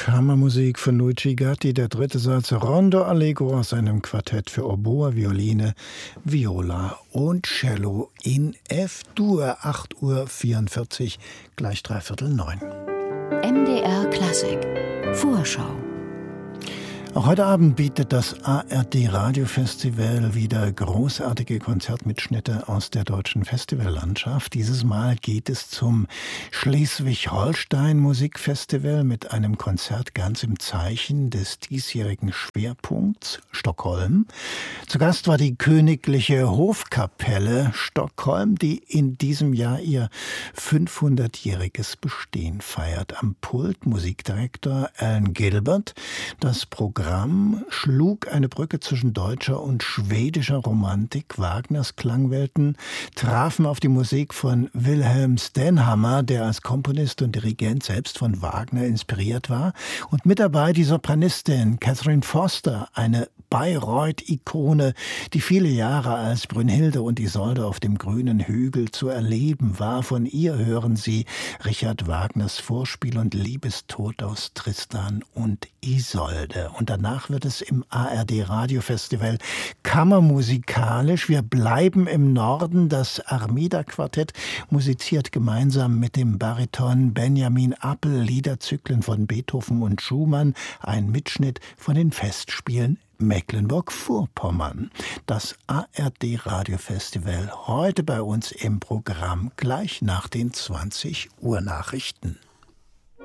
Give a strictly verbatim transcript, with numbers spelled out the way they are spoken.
Kammermusik von Luigi Gatti, der dritte Satz Rondo Allegro aus seinem Quartett für Oboe, Violine, Viola und Cello in F-Dur, acht Uhr vierundvierzig, gleich dreiviertel neun. M D R Klassik Vorschau. Auch heute Abend bietet das A R D Radiofestival wieder großartige Konzertmitschnitte aus der deutschen Festivallandschaft. Dieses Mal geht es zum Schleswig-Holstein Musikfestival mit einem Konzert ganz im Zeichen des diesjährigen Schwerpunkts Stockholm. Zu Gast war die Königliche Hofkapelle Stockholm, die in diesem Jahr ihr fünfhundertjähriges Bestehen feiert. Am Pult Musikdirektor Alan Gilbert. Das Programm Programm schlug eine Brücke zwischen deutscher und schwedischer Romantik. Wagners Klangwelten trafen auf die Musik von Wilhelm Stenhammar, der als Komponist und Dirigent selbst von Wagner inspiriert war. Und mit dabei die Sopranistin Catherine Foster, eine Bayreuth-Ikone, die viele Jahre als Brünnhilde und Isolde auf dem grünen Hügel zu erleben war. Von ihr hören Sie Richard Wagners Vorspiel und Liebestod aus Tristan und Isolde. Und danach wird es im A R D Radiofestival kammermusikalisch. Wir bleiben im Norden. Das Armida-Quartett musiziert gemeinsam mit dem Bariton Benjamin Appel Liederzyklen von Beethoven und Schumann. Ein Mitschnitt von den Festspielen Mecklenburg-Vorpommern. Das A R D Radiofestival heute bei uns im Programm gleich nach den zwanzig Uhr Nachrichten.